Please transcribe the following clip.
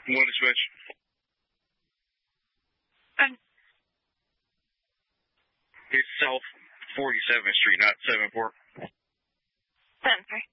One to switch. It's South 47th Street, not 7-4. 7-3.